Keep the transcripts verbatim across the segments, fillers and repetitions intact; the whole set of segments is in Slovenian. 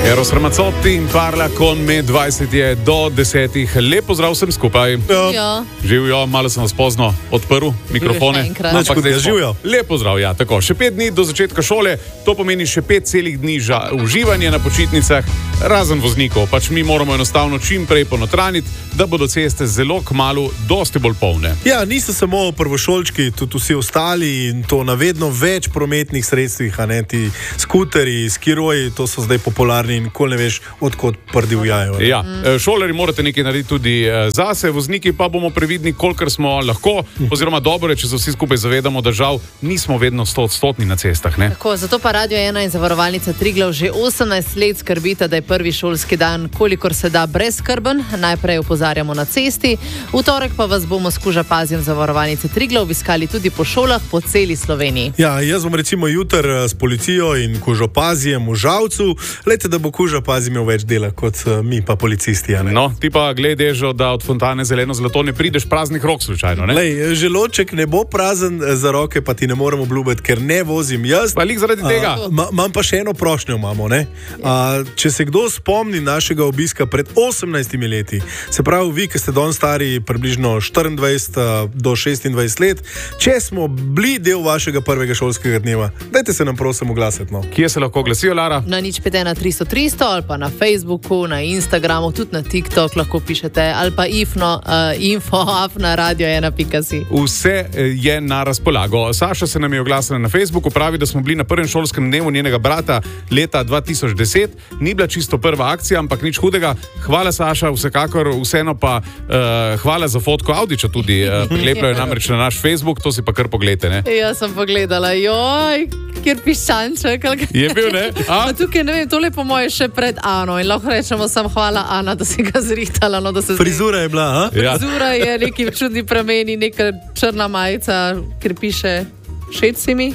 Eros Ramazzotti in Parla con me, dvajset je do desetih. Lep pozdrav vsem skupaj. Ja. Živijo, malo sem vas pozno odprl mikrofone. Ampak zdaj živijo. Lep pozdrav, ja, tako. Še pet dni do začetka šole, to pomeni še pet celih dni za uživanje na počitnicah, razen voznikov. Pač mi moramo enostavno čim prej ponotraniti, da bodo ceste zelo kmalu dosti bolj polne. Ja, niso samo prvošolčki, tudi vsi ostali in to na vedno več prometnih sredstvih, a ne ti skuteri, skiroji, to so zdaj popularni in nikoli ne veš, odkot prdivjajo. Ja, šolarji morate nekaj narediti tudi zase, vozniki pa bomo previdni, kolikor smo lahko, oziroma dobro je, če se vsi skupaj zavedamo, da žal nismo vedno stoodstotni na cestah, ne? Tako, zato pa Radio ena in Zavarovalnica Triglav že osemnajst let skrbita, da je prvi šolski dan kolikor se da brezskrben. Najprej opozarjamo na cesti, v torek pa vas bomo s Kuža Pazjem Zavarovalnice Triglav obiskali tudi po šolah po celi Sloveniji. Ja, jaz bom recimo jutr s policijo in Kužo Pazjem v Žalcu, lejte, da bo Kuža Pazjem imel več dela kot mi pa policisti, a ne? No, ti pa glede, da od fontane zeleno zlato ne prideš praznih rok slučajno, ne? Lej, želoček ne bo prazen, za roke pa ti ne moremo obljubiti, ker ne vozim jaz. Pa lik zaradi tega. Imam pa še eno prošnjo, imamo, ne? A, če se kdo spomni našega obiska pred osemnajstimi leti, se pravi vi, ki ste danes stari približno štiriindvajset do šestindvajset let, če smo bili del vašega prvega šolskega dneva, dajte se nam prosim oglasiti, no. Kje se lahko oglasijo, Lara? Na nič pet ena tristo tristo ali pa na Facebooku, na Instagramu, tudi na TikTok lahko pišete, ali pa ifno, uh, info afna radio ena pika si. Vse je na razpolago. Saša se nam je oglasila na Facebooku, pravi, da smo bili na prvem šolskem dnevu njenega brata leta dva tisoč deset. Ni bila čisto prva akcija, ampak nič hudega. Hvala, Saša, vsekakor, vseeno pa uh, hvala za fotko Audiča tudi. Uh, prilepljajo namreč na naš Facebook, to si pa kar pogledajte, ne? Ja, sem pogledala, joj, kjer piščanček. Je bil, ne? A? Tukaj, ne vem, tole po moje še pred Ano in lahko rečemo sam hvala, Ana, da si ga zrihtala. No, da se Frizura je bila, a? Ja. Frizura je, neki čudni prameni, neka črna majica, kjer piše šetci mi.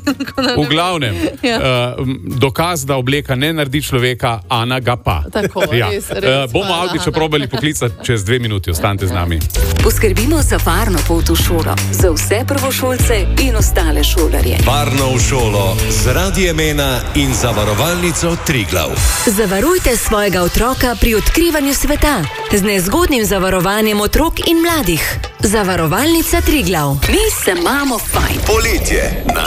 V glavnem, ja. uh, dokaz, da obleka ne naredi človeka, Ana ga pa. Tako, ja. res, res. Uh, bomo Audiča probali poklicati čez dve minuti, ostanite z nami. Poskrbimo za varno pot v šolo, za vse prvošolce in ostale šolarje. Varno v šolo z Radiem ena in Zavarovalnico Triglav. Zavarujte svojega otroka pri odkrivanju sveta z nezgodnim zavarovanjem otrok in mladih. Zavarovalnica Triglav. Mi se imamo fajn. Poletje na